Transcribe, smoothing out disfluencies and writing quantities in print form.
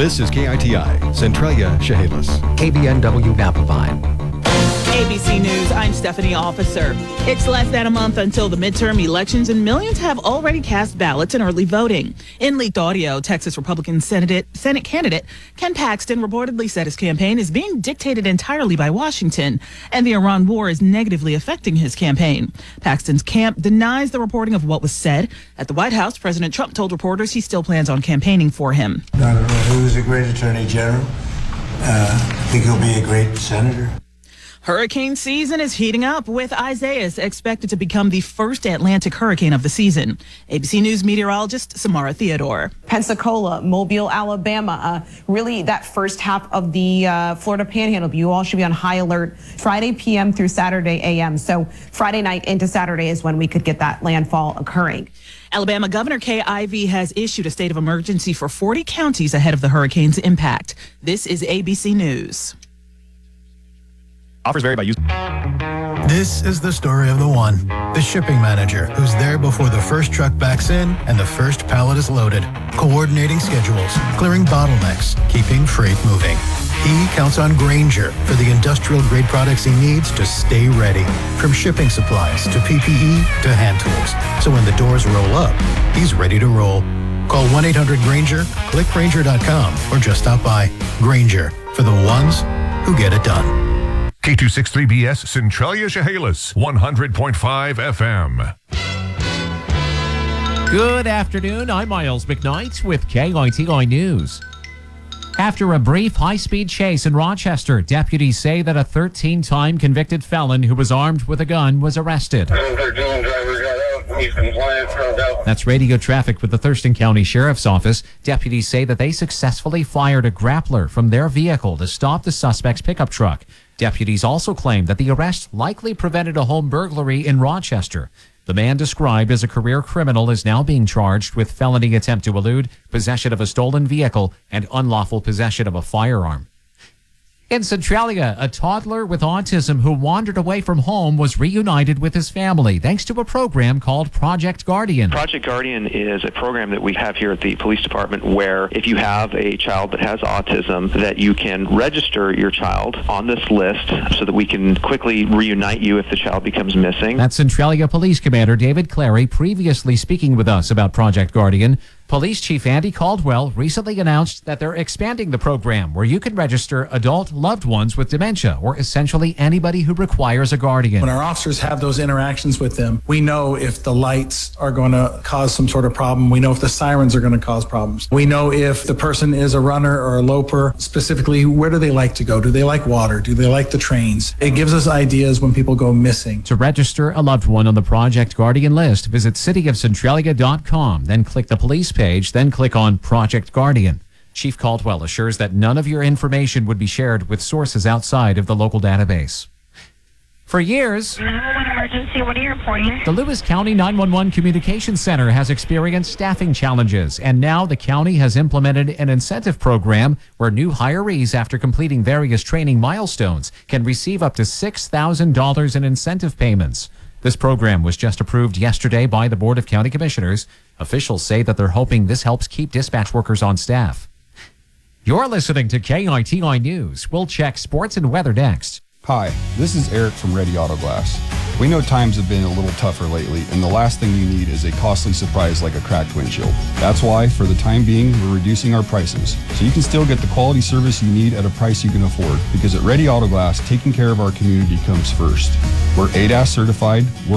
This is KITI, Centralia, Chehalis. KBNW Napavine. ABC News, I'm Stephanie Officer. It's less than a month until the midterm elections, and millions have already cast ballots in early voting. In leaked audio, Texas Republican Senate candidate Ken Paxton reportedly said his campaign is being dictated entirely by Washington, and the Iran war is negatively affecting his campaign. Paxton's camp denies the reporting of what was said. At the White House, President Trump told reporters he still plans on campaigning for him. I don't know who's a great attorney general. I think he'll be a great senator. Hurricane season is heating up, with Isaias expected to become the first Atlantic hurricane of the season. ABC News meteorologist Samara Theodore. Pensacola, Mobile, Alabama, really that first half of the Florida Panhandle. You all should be on high alert Friday p.m. through Saturday a.m. So Friday night into Saturday is when we could get that landfall occurring. Alabama Governor Kay Ivey has issued a state of emergency for 40 counties ahead of the hurricane's impact. This is ABC News. Offers vary by use. This is the story of the one, the shipping manager, who's there before the first truck backs in and the first pallet is loaded, coordinating schedules, clearing bottlenecks, keeping freight moving. He counts on Grainger for the industrial-grade products he needs to stay ready, from shipping supplies to PPE to hand tools. So when the doors roll up, he's ready to roll. Call 1-800-GRAINGER, click Grainger.com, or just stop by. Grainger, for the ones who get it done. K263BS Centralia, Chehalis, 100.5 FM. Good afternoon. I'm Miles McKnight with KITI News. After a brief high-speed chase in Rochester, deputies say that a 13-time convicted felon who was armed with a gun was arrested. That's radio traffic with the Thurston County Sheriff's Office. Deputies say that they successfully fired a grappler from their vehicle to stop the suspect's pickup truck. Deputies also claim that the arrest likely prevented a home burglary in Rochester. The man, described as a career criminal, is now being charged with felony attempt to elude, possession of a stolen vehicle, and unlawful possession of a firearm. In Centralia, a toddler with autism who wandered away from home was reunited with his family thanks to a program called Project Guardian. Project Guardian is a program that we have here at the police department where if you have a child that has autism, that you can register your child on this list so that we can quickly reunite you if the child becomes missing. That's Centralia Police Commander David Clary previously speaking with us about Project Guardian. Police Chief Andy Caldwell recently announced that they're expanding the program where you can register adult loved ones with dementia, or essentially anybody who requires a guardian. When our officers have those interactions with them, we know if the lights are going to cause some sort of problem. We know if the sirens are going to cause problems. We know if the person is a runner or a loper. Specifically, where do they like to go? Do they like water? Do they like the trains? It gives us ideas when people go missing. To register a loved one on the Project Guardian list, visit cityofcentralia.com, then click the police page, then click on Project Guardian. Chief Caldwell assures that none of your information would be shared with sources outside of the local database. For years, 911 emergency, what are you reporting? The Lewis County 911 Communications Center has experienced staffing challenges, and now the county has implemented an incentive program where new hirees, after completing various training milestones, can receive up to $6,000 in incentive payments. This program was just approved yesterday by the Board of County Commissioners. Officials say that they're hoping this helps keep dispatch workers on staff. You're listening to KITI News. We'll check sports and weather next. Hi, this is Eric from Ready Auto Glass. We know times have been a little tougher lately, and the last thing you need is a costly surprise like a cracked windshield. That's why, for the time being, we're reducing our prices, so you can still get the quality service you need at a price you can afford. Because at Ready Auto Glass, taking care of our community comes first. We're ADAS certified.